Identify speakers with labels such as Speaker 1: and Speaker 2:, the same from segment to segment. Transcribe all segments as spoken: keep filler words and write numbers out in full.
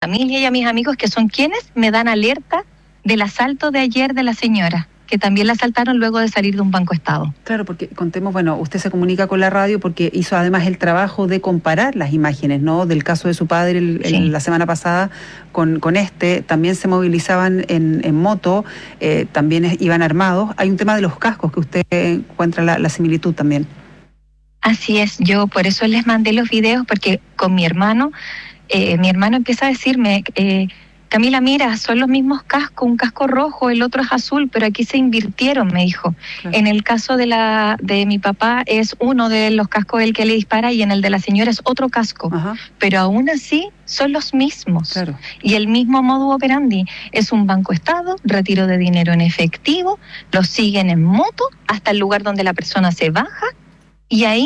Speaker 1: familia y a mis amigos, que son quienes me dan alerta del asalto de ayer de la señora, que también la asaltaron luego de salir de un Banco Estado.
Speaker 2: Claro, porque contemos, bueno, usted se comunica con la radio porque hizo además el trabajo de comparar las imágenes, ¿no?, del caso de su padre el, sí. el, la semana pasada con, con este. También se movilizaban en, en moto, eh, también es, iban armados. Hay un tema de los cascos que usted encuentra la, la similitud también.
Speaker 1: Así es, yo por eso les mandé los videos, porque con mi hermano, eh, mi hermano empieza a decirme... Eh, Camila, mira, son los mismos cascos, un casco rojo, el otro es azul, pero aquí se invirtieron, me dijo. Claro. En el caso de la de mi papá es uno de los cascos el que le dispara y en el de la señora es otro casco. Ajá. Pero aún así son los mismos. Claro. Y el mismo modus operandi es un Banco Estado, retiro de dinero en efectivo, los siguen en moto hasta el lugar donde la persona se baja y ahí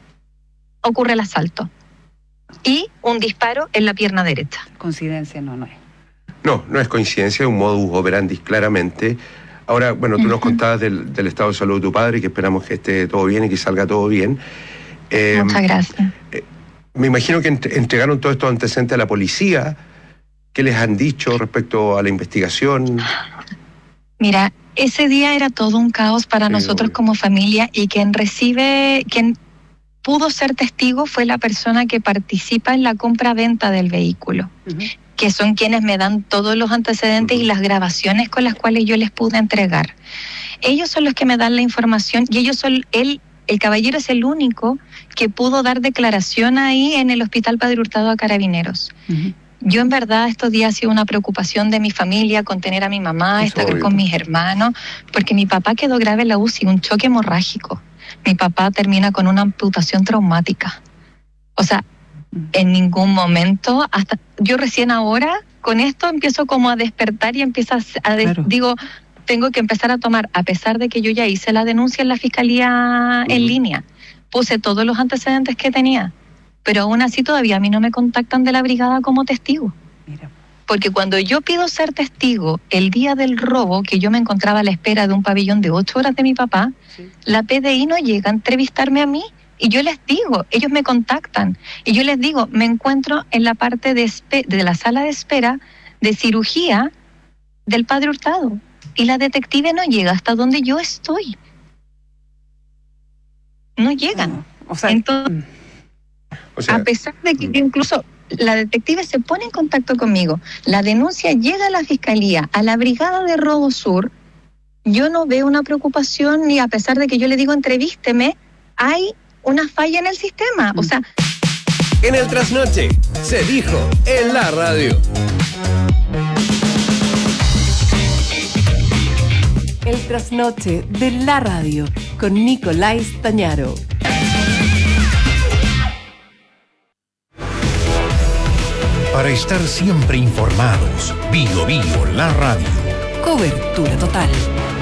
Speaker 1: ocurre el asalto. Y un disparo en la pierna derecha.
Speaker 2: Coincidencia no, no es.
Speaker 3: No, no es coincidencia, es un modus operandi claramente. Ahora, bueno, tú uh-huh. nos contabas del, del estado de salud de tu padre, que esperamos que esté todo bien y que salga todo bien.
Speaker 1: Eh, Muchas gracias.
Speaker 3: Eh, me imagino que ent- entregaron todos estos antecedentes a la policía. ¿Qué les han dicho respecto a la investigación?
Speaker 1: Mira, ese día era todo un caos para sí, nosotros obvio. Como familia, y quien recibe, quien pudo ser testigo fue la persona que participa en la compra-venta del vehículo. Uh-huh. Que son quienes me dan todos los antecedentes y las grabaciones con las cuales yo les pude entregar. Ellos son los que me dan la información y ellos son, él, el caballero es el único que pudo dar declaración ahí en el Hospital Padre Hurtado a Carabineros. Uh-huh. Yo en verdad estos días ha sido una preocupación de mi familia, contener a mi mamá, Eso estar obvio. Con mis hermanos, porque mi papá quedó grave en la U C I, un choque hemorrágico. Mi papá termina con una amputación traumática. O sea, en ningún momento, hasta yo recién ahora con esto empiezo como a despertar y empiezo a, de, claro. digo, tengo que empezar a tomar, a pesar de que yo ya hice la denuncia en la fiscalía uh-huh. en línea, puse todos los antecedentes que tenía, pero aún así todavía a mí no me contactan de la brigada como testigo. Mira. Porque cuando yo pido ser testigo el día del robo, que yo me encontraba a la espera de un pabellón de ocho horas de mi papá, sí. la P D I no llega a entrevistarme a mí. Y yo les digo, ellos me contactan, y yo les digo, me encuentro en la parte de, espe- de la sala de espera de cirugía del Padre Hurtado, y la detective no llega hasta donde yo estoy. No llegan. Oh, o sea, Entonces, o sea, a pesar de que incluso la detective se pone en contacto conmigo, la denuncia llega a la fiscalía, a la brigada de Robo Sur, yo no veo una preocupación, ni a pesar de que yo le digo, entrevísteme, hay una falla en el sistema, o sea...
Speaker 4: En el Trasnoche, se dijo en la radio.
Speaker 5: El Trasnoche de la radio, con Nicolás Tañaro.
Speaker 6: Para estar siempre informados, Bio Bio, la radio.
Speaker 5: Cobertura total.